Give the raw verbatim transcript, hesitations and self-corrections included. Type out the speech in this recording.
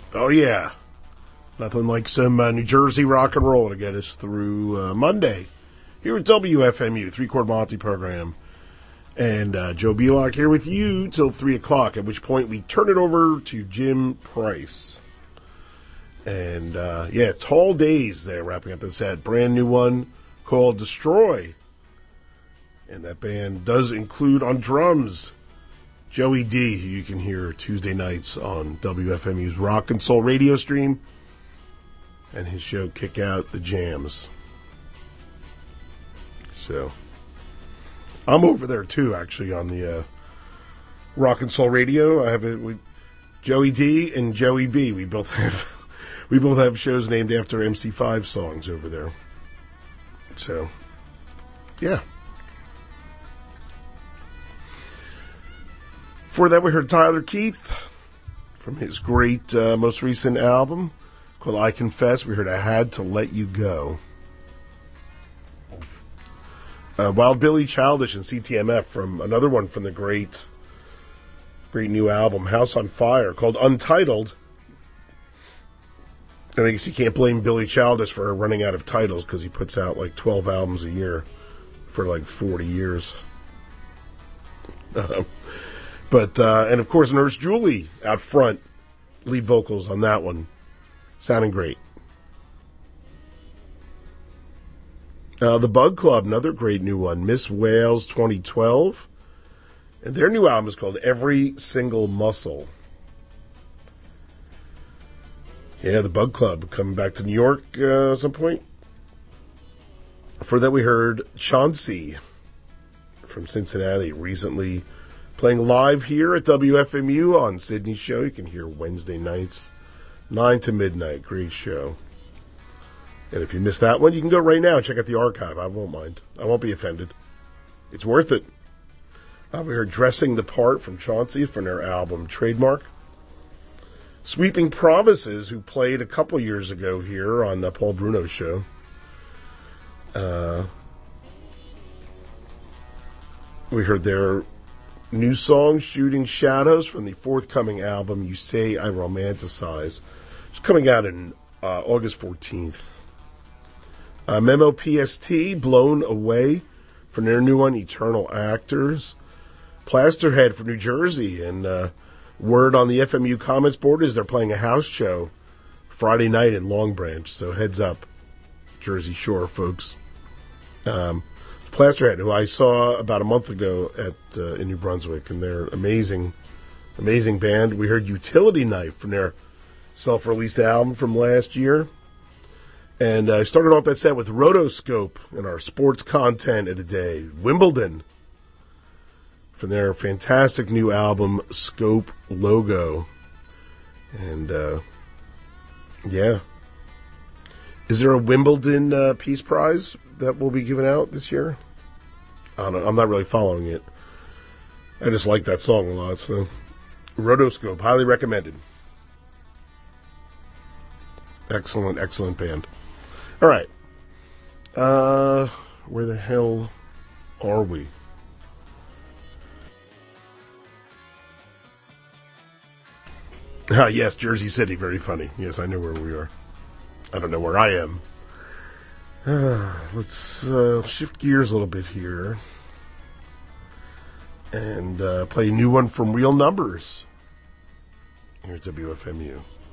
Oh, yeah. Nothing like some uh, New Jersey rock and roll to get us through uh, Monday. Here at W F M U, Three-Chord Monty program. And uh, Joe Belock here with you till three o'clock, at which point we turn it over to Jim Price. And, uh, yeah, Tall Days there, wrapping up the set. Brand new one called Destroy. And that band does include on drums Joey D, who you can hear Tuesday nights on W F M U's Rock and Soul radio stream. And his show, Kick Out the Jams. So, I'm over there too, actually, on the uh, Rock and Soul Radio. I have it with Joey D and Joey B. We both have we both have shows named after M C five songs over there. So, yeah. Before that, we heard Tyler Keith from his great uh, most recent album called I Confess. We heard I Had to Let You Go. Uh, Wild Billy Childish and C T M F from another one from the great, great new album, House on Fire, called Untitled. And I guess you can't blame Billy Childish for running out of titles because he puts out like twelve albums a year for like forty years. Uh, but, uh, and of course, Nurse Julie out front, lead vocals on that one. Sounding great. Uh, the Bug Club, another great new one, Miss Wales twenty twelve. And their new album is called Every Single Muscle. Yeah, the Bug Club coming back to New York uh, at some point. For that we heard Chauncey from Cincinnati, recently playing live here at W F M U on Sydney's show. You can hear Wednesday nights, nine to midnight. Great show. And if you missed that one, you can go right now and check out the archive. I won't mind. I won't be offended. It's worth it. Uh, we heard Dressing the Part from Chauncey from their album Trademark. Sweeping Promises, who played a couple years ago here on the Paul Bruno show. Uh, we heard their new song, Shooting Shadows, from the forthcoming album You Say I Romanticize. It's coming out in uh, August fourteenth. Uh, Memo P S T, Blown Away, from their new one, Eternal Actors. Plasterhead from New Jersey, and uh, word on the F M U comments board is they're playing a house show Friday night in Long Branch, so heads up, Jersey Shore folks. Um, Plasterhead, who I saw about a month ago at uh, in New Brunswick, and they're amazing, amazing band. We heard Utility Knife from their self-released album from last year. And I uh, started off that set with Rotoscope and our sports content of the day. Wimbledon from their fantastic new album, Scope Logo. And, uh, yeah. Is there a Wimbledon uh, Peace Prize that will be given out this year? I don't know. I'm not really following it. I just like that song a lot, so. Rotoscope, highly recommended. Excellent, excellent band. All right. Uh, where the hell are we? Ah, yes, Jersey City. Very funny. Yes, I know where we are. I don't know where I am. Uh, let's uh, shift gears a little bit here and uh, play a new one from Real Numbers here at W F M U.